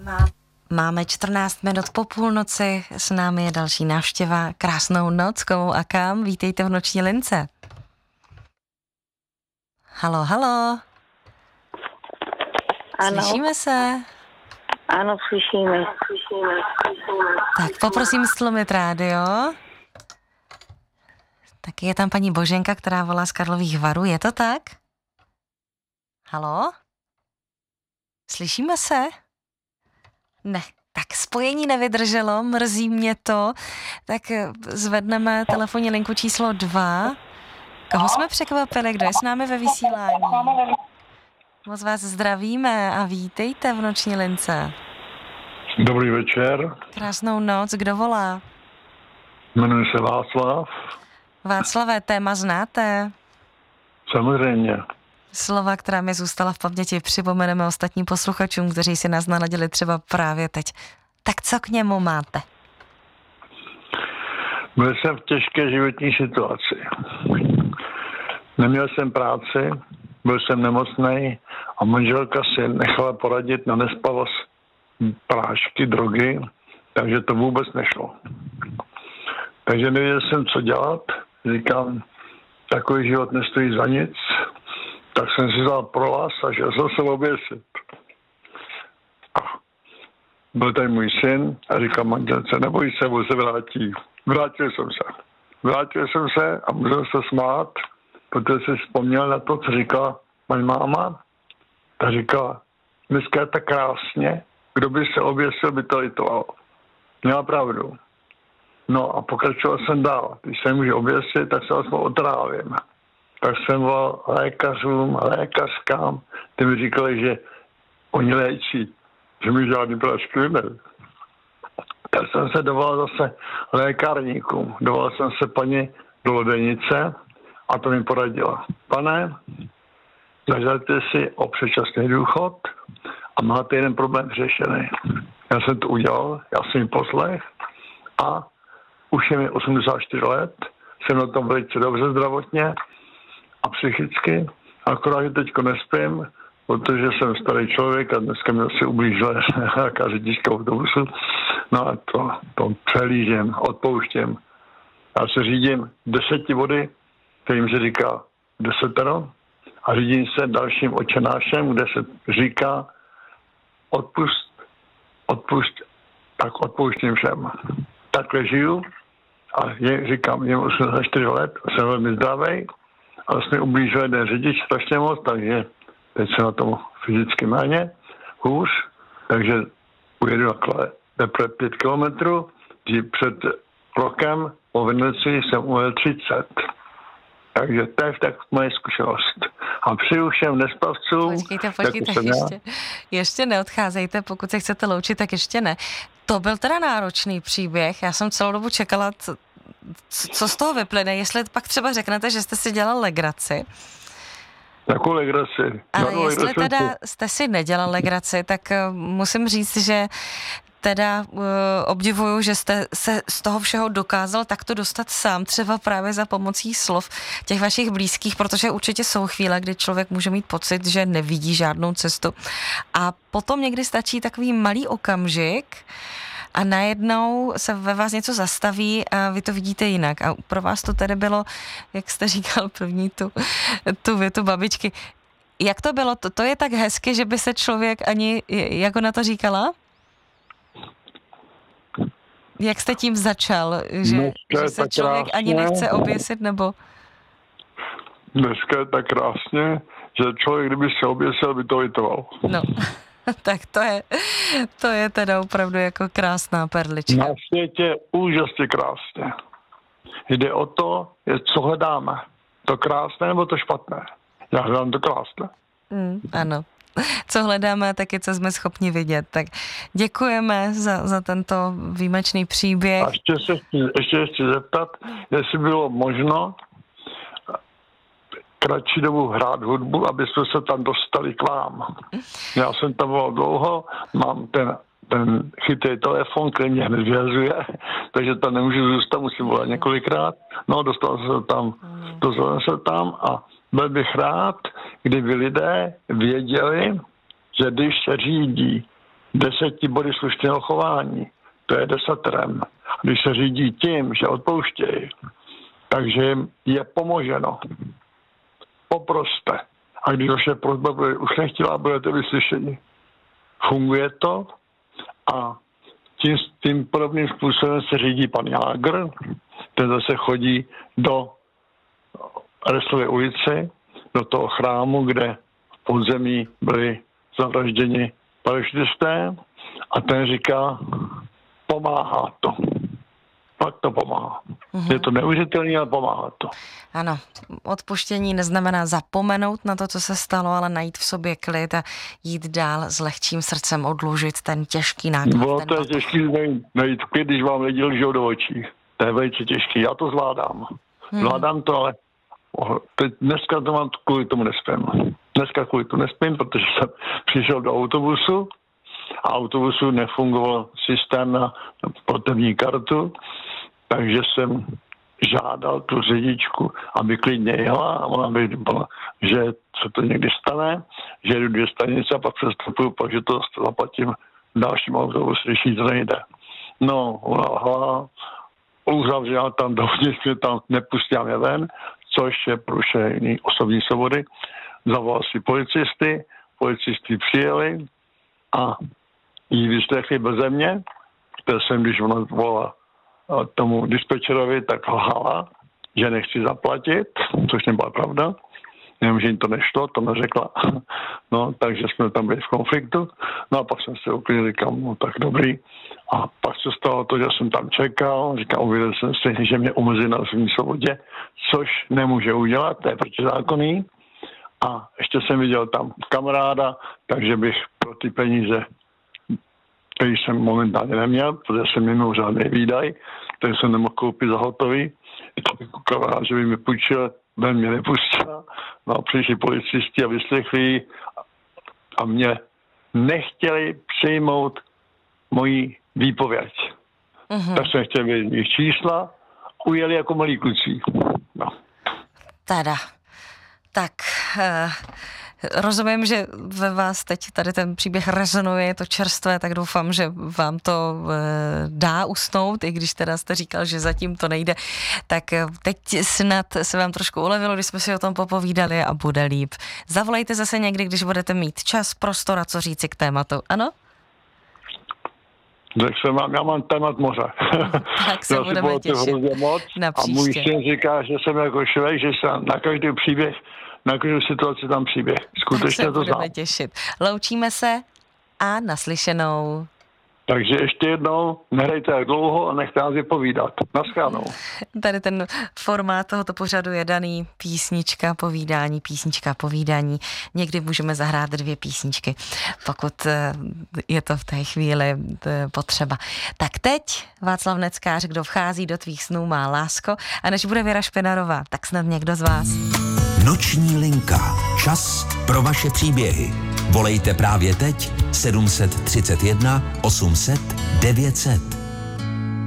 Máme 14 minut po půlnoci, s námi je další návštěva. Krásnou noc, komu a kam, vítejte v noční lince. Halo, halo. Ano. Slyšíme se? Ano, slyšíme. Tak poprosím stlumit rádio. Tak je tam paní Boženka, která volá z Karlových Varů, je to tak? Halo? Slyšíme se? Ne, tak spojení nevydrželo, mrzí mě to. Tak zvedneme telefonní linku číslo 2. Koho jsme překvapili, kdo je s námi ve vysílání? Moc vás zdravíme a vítejte v noční lince. Dobrý večer. Krásnou noc, kdo volá? Jmenuji se Václav. Václavé, téma znáte? Samozřejmě. Slova, která mi zůstala v paměti, připomeneme ostatním posluchačům, kteří si nás naladili třeba právě teď. Tak co k němu máte? Byl jsem v těžké životní situaci. Neměl jsem práci, byl jsem nemocnej a manželka si nechala poradit na nespavost prášky, drogy, takže to vůbec nešlo. Takže nevěděl jsem, co dělat. Říkám, takový život nestojí za nic. Tak jsem si dal provaz a šel jsem se oběsit. A byl tady můj syn a říkal manželce, neboj se, on se vrátí. Vrátil jsem se a musel se smát, protože si vzpomněl na to, co říkala moje máma. Ta říkala, dneska je tak krásně, kdo by se oběsil, by to litoval. Měla pravdu. No a pokračoval jsem dál. Když se může oběsit, tak se aspoň otrávím. Tak jsem volal lékařům, lékařkám, ty mi říkali, že oni léčí, že mi žádný prášky nedají. Tak jsem se dovolal zase lékárníkům. Dovolal jsem se paní do Lodenice a to mi poradila. Pane, zažádejte si o předčasný důchod a máte jeden problém řešený. Já jsem to udělal, já jsem ji poslech a už je mi 84 let, jsem na tom velice dobře zdravotně a psychicky, akorát, že teďko nespím, protože jsem starý člověk a dneska mi asi ublížila nějaká řidička autobusu. No a to přelížím, odpouštím. Já se řídím 10 body, kterým se říká 10 a řídím se dalším očenášem, kde se říká odpust, tak odpouštím všem. Takhle žiju a říkám, mám 84 let, jsem velmi zdravý, ale jsme ublížil jeden řidič strašně moc, takže teď se na tom fyzicky méně, hůř, takže ujedu takhle 5 kilometrů, že před rokem po Vinoci jsem ujel 30. Takže to je tak moje zkušenost. A přeju všem nespavcům. Počkejte, ještě neodcházejte, pokud se chcete loučit, tak ještě ne. To byl teda náročný příběh, já jsem celou dobu čekala, co z toho vyplyne, jestli pak třeba řeknete, že jste si dělal legraci. Jakou legraci? Ale jestli teda jste si nedělal legraci, tak musím říct, že teda obdivuju, že jste se z toho všeho dokázal takto dostat sám, třeba právě za pomocí slov těch vašich blízkých, protože určitě jsou chvíle, kdy člověk může mít pocit, že nevidí žádnou cestu. A potom někdy stačí takový malý okamžik a najednou se ve vás něco zastaví a vy to vidíte jinak. A pro vás to tedy bylo, jak jste říkal první tu větu babičky. Jak to bylo? To je tak hezky, že by se člověk ani, jak ona to říkala? Jak jste tím začal? Že se člověk ani nechce oběsit, nebo? Dneska je tak krásně, že člověk, kdyby se oběsil, by to litoval. No, tak to je teda opravdu jako krásná perlička. Na světě je úžasně krásně. Jde o to, co hledáme. To krásné nebo to špatné? Já hledám to krásné. Ano. Co hledáme a taky, co jsme schopni vidět. Tak děkujeme za tento výjimečný příběh. A ještě chci zeptat, jestli bylo možno kratší dobu hrát hudbu, aby jsme se tam dostali k vám. Já jsem tam volal dlouho, mám ten chytrý telefon, který mě hned vyhazuje, takže tam nemůžu zůstat, musím volat několikrát. No, dostal jsem se tam a byl bych rád, kdyby lidé věděli, že když se řídí 10 body slušného chování. To je 10. Když se řídí tím, že odpouštějí, takže jim je pomoženo. Poproste. A když vaše prosba už nechtěla, budete vyslyšeni. Funguje to a tím podobným způsobem se řídí pan Jágr, ten zase chodí do Reslovy ulici, do toho chrámu, kde v podzemí byli zavražděni parašutisté a ten říká, pomáhá to. Pak to pomáhá. Je to neuvěřitelné, ale pomáhá to. Ano, odpuštění neznamená zapomenout na to, co se stalo, ale najít v sobě klid a jít dál s lehčím srdcem, odložit ten těžký náklad. To je těžký najít klid, když vám lidi lžou do očí. To je velice těžký. Já to zvládám. Zvládám to, ale dneska to mám kvůli tomu nespím. Dneska kvůli tomu nespím, protože jsem přišel do autobusu a autobusu nefungoval systém na platební kartu, takže jsem žádal tu řidičku, aby klidně jela a ona by byla, že se to někdy stane, že jdu 2 stanice a pak přestupuju, pak že to zaplatím dalším autobusu, když to nejde. No, ona lhala, uzavřela tam dovnitř, mě tam nepustila mě ven, což je porušení osobní svobody. Zavolal si policisti přijeli a jí vyslechli beze mě, protože jsem, když ona volala tomu dispečerovi, tak lhala, že nechci zaplatit, což nebyla pravda. Nevím, že jim to nešlo, to neřekla. No, takže jsme tam byli v konfliktu. No a pak jsem se uklidil, říkám, no tak dobrý. A pak se stalo to, že jsem tam čekal, říkám, uvěděl jsem si, že mě omezí na osobní svobodě, což nemůže udělat, to je protizákonný. A ještě jsem viděl tam kamaráda, takže bych pro ty peníze, který jsem momentálně neměl, protože jsem neměl žádný výdaj, který jsem nemohl koupit za hotový. To bych kamarád, že by mi půjčil, ven mě nepustil. No a přišli policisti a vyslechli a mě nechtěli přijmout moji výpověď. Tak jsem chtěl vědět jejich čísla, ujeli jako malí kluci. No. Teda. Tak, rozumím, že ve vás teď tady ten příběh rezonuje, je to čerstvé, tak doufám, že vám to dá usnout, i když teda jste říkal, že zatím to nejde. Tak teď snad se vám trošku ulevilo, když jsme si o tom popovídali a bude líp. Zavolejte zase někdy, když budete mít čas, prostor a co říci k tématu, ano? Já mám témat moře. Tak se budeme těšit na příště. A můj syn říká, že jsem jako člověk, že se na každý příběh, na každou situaci tam příběh. Skutečně to znám. Tak se budeme těšit. Loučíme se a naslyšenou. Takže ještě jednou, nehrajte tak dlouho a nechte nás vypovídat. Naschledanou. Tady ten formát tohoto pořadu je daný písnička, povídání. Někdy můžeme zahrát 2 písničky, pokud je to v té chvíli potřeba. Tak teď Václav Neckář, kdo vchází do tvých snů, má lásko, a než bude Věra Špinarová, tak snad někdo z vás. Noční linka. Čas pro vaše příběhy. Volejte právě teď 731 800 900.